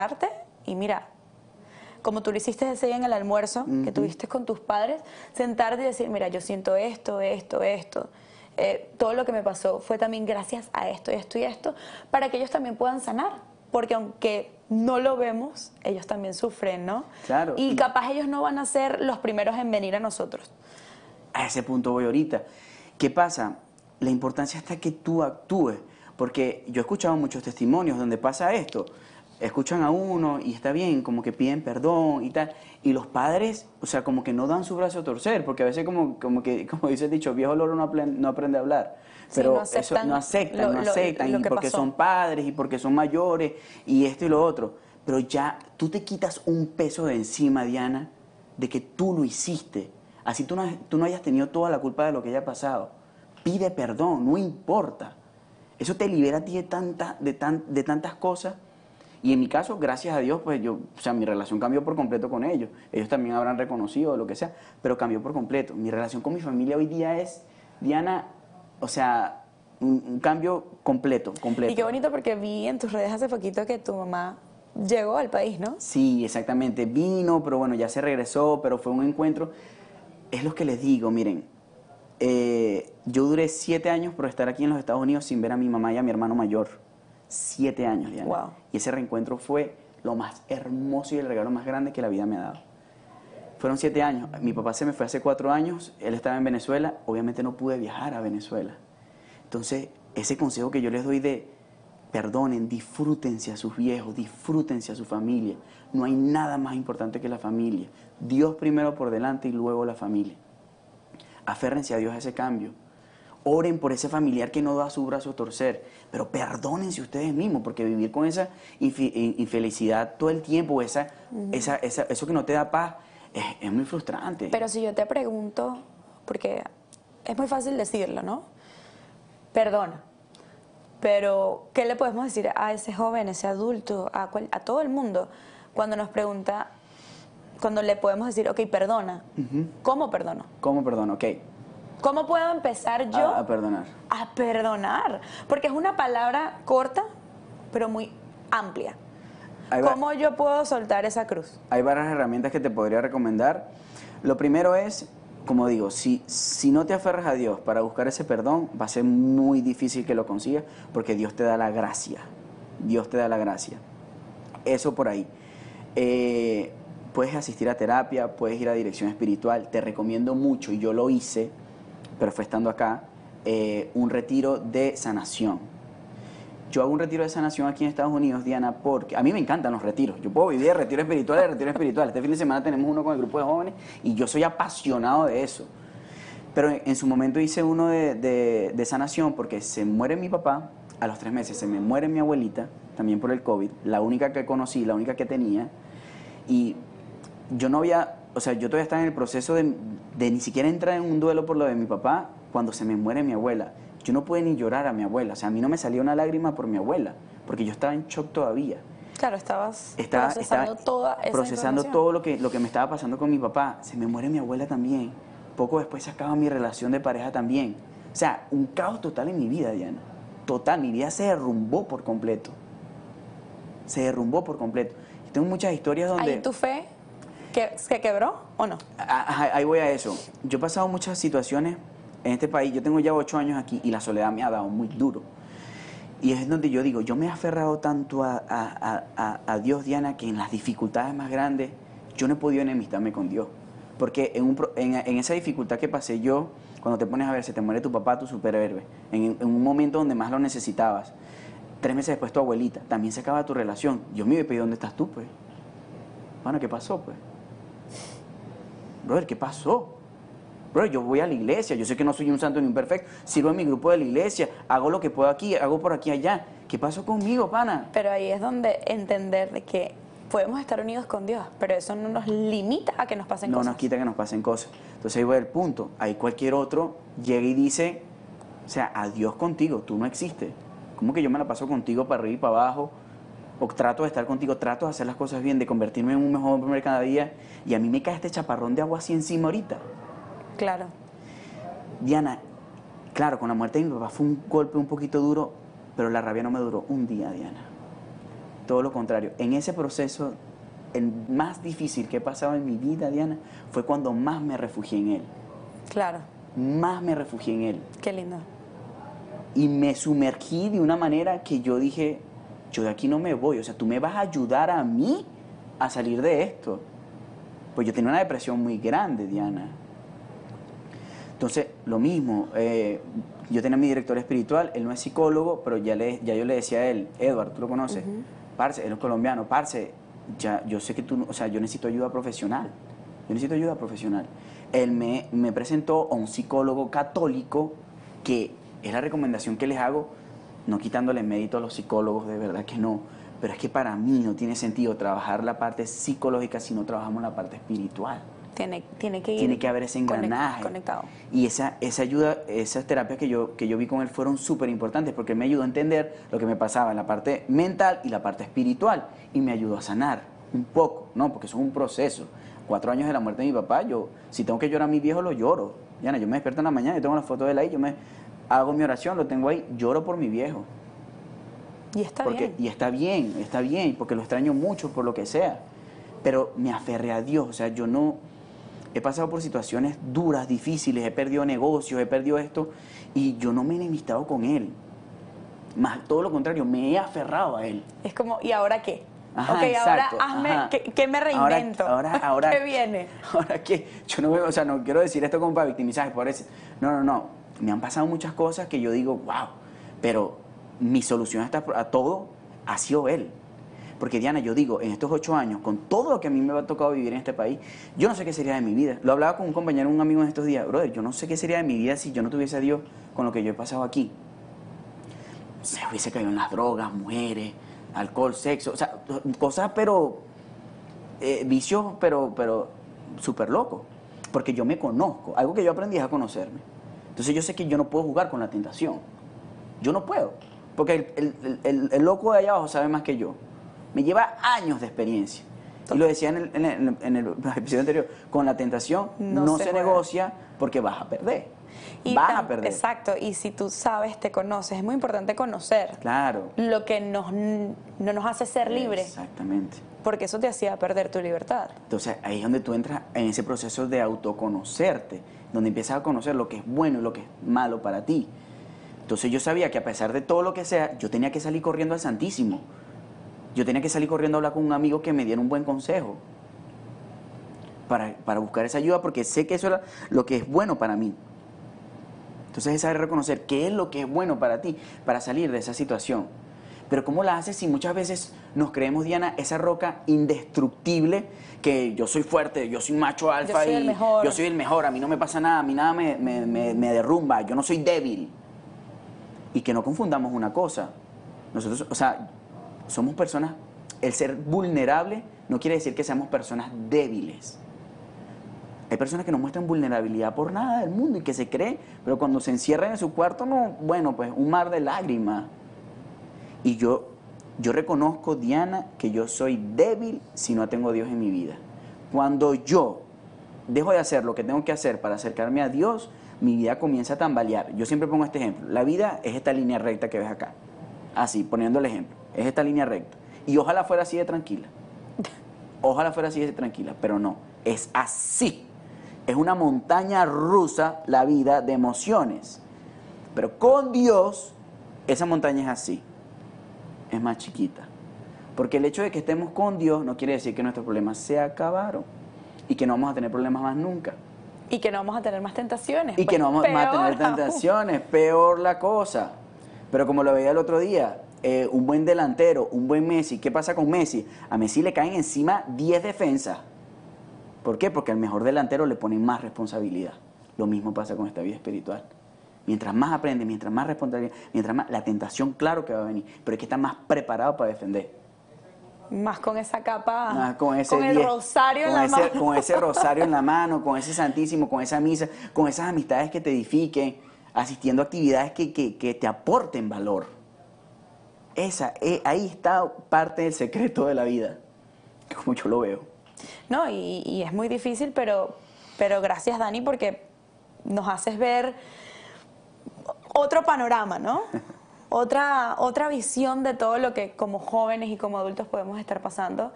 y mira, como tú lo hiciste ese día en el almuerzo, que tuviste con tus padres, sentarte y decir, mira, yo siento esto, esto, esto. Todo lo que me pasó fue también gracias a esto, esto y esto, para que ellos también puedan sanar. Porque aunque no lo vemos, ellos también sufren, ¿no? Claro. Y capaz ellos no van a ser los primeros en venir a nosotros. A ese punto voy ahorita. ¿Qué pasa? La importancia está que tú actúes. Porque yo he escuchado muchos testimonios donde pasa esto. Escuchan a uno y está bien, como que piden perdón y tal. Y los padres, o sea, como que no dan su brazo a torcer, porque a veces como dice el dicho, viejo loro no aprende a hablar. Pero no aceptan, no aceptan, lo y que porque pasó. son padres y porque son mayores y esto y lo otro. Pero ya tú te quitas un peso de encima, Diana, de que tú lo hiciste. Así tú no hayas tenido toda la culpa de lo que haya pasado. Pide perdón, no importa. Eso te libera a ti de tantas cosas. Y en mi caso, gracias a Dios, pues mi relación cambió por completo con ellos. Ellos también habrán reconocido lo que sea, pero cambió por completo. Mi relación con mi familia hoy día es, Diana, o sea, un cambio completo. Y qué bonito porque vi en tus redes hace poquito que tu mamá llegó al país, ¿no? Sí, exactamente. Vino, pero bueno, ya se regresó, pero fue un encuentro. Es lo que les digo, miren. Yo duré 7 años por estar aquí en los Estados Unidos sin ver a mi mamá y a mi hermano mayor. 7 años, Diana. Wow. Y ese reencuentro fue lo más hermoso y el regalo más grande que la vida me ha dado. Fueron 7 años. Mi papá se me fue hace 4 años. Él estaba en Venezuela. Obviamente no pude viajar a Venezuela. Entonces, ese consejo que yo les doy de perdonen, disfrútense a sus viejos, disfrútense a su familia. No hay nada más importante que la familia. Dios primero por delante y luego la familia. Aférrense a Dios a ese cambio. Oren por ese familiar que no da su brazo a torcer, pero perdónense ustedes mismos, porque vivir con esa infelicidad todo el tiempo, eso que no te da paz, es muy frustrante. Pero si yo te pregunto, porque es muy fácil decirlo, ¿no? Perdona. Pero, ¿qué le podemos decir a ese joven, ese adulto, a todo el mundo, cuando nos pregunta, cuando le podemos decir, ok, perdona? ¿Cómo perdono? ¿Cómo perdono? Ok. ¿Cómo puedo empezar yo a perdonar? A perdonar. Porque es una palabra corta, pero muy amplia. ¿Cómo yo puedo soltar esa cruz? Hay varias herramientas que te podría recomendar. Lo primero es, como digo, si no te aferras a Dios para buscar ese perdón, va a ser muy difícil que lo consigas, porque Dios te da la gracia. Dios te da la gracia. Eso por ahí. Puedes asistir a terapia, puedes ir a dirección espiritual. Te recomiendo mucho, y yo lo hice, pero fue estando acá, un retiro de sanación. Yo hago un retiro de sanación aquí en Estados Unidos, Diana, porque a mí me encantan los retiros. Yo puedo vivir de retiro espiritual. Este fin de semana tenemos uno con el grupo de jóvenes y yo soy apasionado de eso. Pero en su momento hice uno de sanación porque se muere mi papá, a los 3 meses se me muere mi abuelita, también por el COVID, la única que conocí, la única que tenía, y yo no había, o sea, yo todavía estaba en el proceso de ni siquiera entrar en un duelo por lo de mi papá cuando se me muere mi abuela. Yo no pude ni llorar a mi abuela, o sea, a mí no me salía una lágrima por mi abuela, porque yo estaba en shock todavía. Claro, procesando toda esa procesando todo lo que me estaba pasando con mi papá. Se me muere mi abuela también. Poco después se acaba mi relación de pareja también. O sea, un caos total en mi vida, Diana. Total, mi vida se derrumbó por completo. Se derrumbó por completo. Y tengo muchas historias donde... ¿Ahí tu fe se quebró o no? Ahí voy a eso. Yo he pasado muchas situaciones en este país. Yo tengo ya 8 años aquí y la soledad me ha dado muy duro. Y es donde yo digo, yo me he aferrado tanto a Dios, Diana, que en las dificultades más grandes yo no he podido enemistarme con Dios. Porque en esa dificultad que pasé yo, cuando te pones a ver, se te muere tu papá, tu superhéroe, en un momento donde más lo necesitabas, 3 meses después tu abuelita, también se acaba tu relación. Dios mío, ¿y dónde estás tú, pues? Bueno, ¿qué pasó, pues? Brother, ¿qué pasó? Bro, yo voy a la iglesia, yo sé que no soy un santo ni un perfecto, sirvo en mi grupo de la iglesia, hago lo que puedo aquí, hago por aquí allá. ¿Qué pasó conmigo, pana? Pero ahí es donde entender de que podemos estar unidos con Dios, pero eso no nos limita a que nos pasen cosas. No nos quita que nos pasen cosas. Entonces ahí voy al punto. Ahí cualquier otro llega y dice, o sea, adiós contigo, tú no existes. ¿Cómo que yo me la paso contigo para arriba y para abajo? O trato de estar contigo, trato de hacer las cosas bien, de convertirme en un mejor hombre cada día, y a mí me cae este chaparrón de agua así encima ahorita. Claro. Diana, claro, con la muerte de mi papá fue un golpe un poquito duro, pero la rabia no me duró un día, Diana. todo lo contrario. En ese proceso, el más difícil que he pasado en mi vida, Diana, fue cuando más me refugié en Él. Claro. Más me refugié en Él. Qué lindo. Y me sumergí de una manera que yo dije, yo de aquí no me voy. O sea, tú me vas a ayudar a mí a salir de esto. Pues yo tenía una depresión muy grande, Diana. Entonces, lo mismo, yo tenía a mi director espiritual, él no es psicólogo, pero ya yo le decía a él, Edward, ¿tú lo conoces? Parce, él es colombiano, parce, ya, yo sé que tú, o sea, yo necesito ayuda profesional. Yo necesito ayuda profesional. Él me presentó a un psicólogo católico, que es la recomendación que les hago, no quitándole mérito a los psicólogos, de verdad que no, pero es que para mí no tiene sentido trabajar la parte psicológica si no trabajamos la parte espiritual. Tiene que haber ese engranaje. Conectado. Y esa ayuda, esas terapias que yo vi con él fueron súper importantes, porque él me ayudó a entender lo que me pasaba en la parte mental y la parte espiritual, y me ayudó a sanar un poco, ¿no? Porque eso es un proceso. 4 años de la muerte de mi papá, si tengo que llorar a mi viejo, lo lloro. Diana, yo me despierto en la mañana, yo tengo la foto de él ahí, hago mi oración, lo tengo ahí, lloro por mi viejo. Y está bien. Y está bien, porque lo extraño mucho por lo que sea. Pero me aferré a Dios, o sea, yo no... He pasado por situaciones duras, difíciles, he perdido negocios, he perdido esto, y yo no me he enemistado con Él. Más todo lo contrario, me he aferrado a Él. Es como, ¿y ahora qué? Ajá, ok, exacto, ahora hazme, ajá. ¿qué me reinvento? Ahora, ¿Qué viene? Ahora que yo no veo, o sea, no quiero decir esto como para victimizar, por eso. No. Me han pasado muchas cosas que yo digo, wow, pero mi solución a todo ha sido Él. Porque Diana, yo digo, en estos 8 años, con todo lo que a mí me ha tocado vivir en este país, yo no sé qué sería de mi vida. Lo hablaba con un compañero, un amigo en estos días, brother, yo no sé qué sería de mi vida si yo no tuviese a Dios con lo que yo he pasado aquí. Se hubiese caído en las drogas, mujeres, alcohol, sexo, o sea, cosas pero, vicios pero súper locos. Porque yo me conozco, algo que yo aprendí es a conocerme. Entonces yo sé que yo no puedo jugar con la tentación. Yo no puedo, porque el loco de allá abajo sabe más que yo. Me lleva años de experiencia. Y lo decía en el episodio anterior, con la tentación no se negocia porque vas a perder. Vas a perder. Exacto, y si tú sabes, te conoces, es muy importante conocer. Claro. Lo que no nos hace ser libres. Exactamente. Porque eso te hacía perder tu libertad. Entonces ahí es donde tú entras en ese proceso de autoconocerte, donde empiezas a conocer lo que es bueno y lo que es malo para ti. Entonces yo sabía que a pesar de todo lo que sea, yo tenía que salir corriendo al Santísimo. Yo tenía que salir corriendo a hablar con un amigo que me diera un buen consejo para buscar esa ayuda, porque sé que eso era lo que es bueno para mí. Entonces es saber reconocer qué es lo que es bueno para ti, para salir de esa situación. Pero ¿cómo la haces si muchas veces nos creemos, Diana, esa roca indestructible, que yo soy fuerte, yo soy macho alfa y yo soy el mejor, a mí no me pasa nada, a mí nada me derrumba, yo no soy débil? Y que no confundamos una cosa. Nosotros, o sea, somos personas, el ser vulnerable no quiere decir que seamos personas débiles. Hay personas que no muestran vulnerabilidad por nada del mundo y que se creen, pero cuando se encierran en su cuarto, no, bueno, pues un mar de lágrimas. Y yo reconozco, Diana, que yo soy débil si no tengo a Dios en mi vida. Cuando yo dejo de hacer lo que tengo que hacer para acercarme a Dios, mi vida comienza a tambalear. Yo siempre pongo este ejemplo. La vida es esta línea recta que ves acá. Así, poniendo el ejemplo. Es esta línea recta. Y ojalá fuera así de tranquila. Ojalá fuera así de tranquila, pero no. Es así. Es una montaña rusa la vida de emociones. Pero con Dios, esa montaña es así. Es más chiquita. Porque el hecho de que estemos con Dios no quiere decir que nuestros problemas se acabaron y que no vamos a tener problemas más nunca. Y que no vamos a tener más tentaciones. Y que no vamos a tener tentaciones, peor la cosa. Pero como lo veía el otro día, un buen delantero, un buen Messi, ¿qué pasa con Messi? A Messi le caen encima 10 defensas. ¿Por qué? Porque al mejor delantero le ponen más responsabilidad. Lo mismo pasa con esta vida espiritual. Mientras más aprende, mientras más responsabilidad, mientras más la tentación, claro que va a venir, pero hay que estar más preparado para defender. Más con esa capa, con el rosario en la mano. Con ese rosario en la mano, con ese santísimo, con esa misa, con esas amistades que te edifiquen, asistiendo a actividades que te aporten valor. Ahí está parte del secreto de la vida, como yo lo veo. No, y es muy difícil, pero gracias, Dani, porque nos haces ver otro panorama, ¿no? otra visión de todo lo que como jóvenes y como adultos podemos estar pasando